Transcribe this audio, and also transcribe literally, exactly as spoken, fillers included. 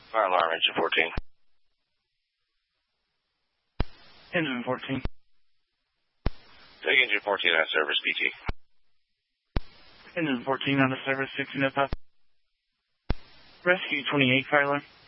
Fire alarm, engine fourteen. Engine fourteen. Take engine fourteen out of service, P T. Engine fourteen out of service, sixteen up. Rescue twenty-eight, fire alarm.